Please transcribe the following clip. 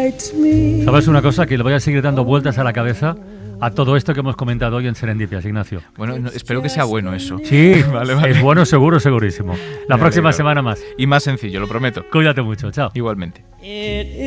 ¿Sabes una cosa? Que le voy a seguir dando vueltas a la cabeza a todo esto que hemos comentado hoy en Serendipias, Ignacio. Bueno, espero que sea bueno eso. Sí, vale. Es bueno, seguro, segurísimo. La próxima semana más. Y más sencillo, lo prometo. Cuídate mucho, chao. Igualmente.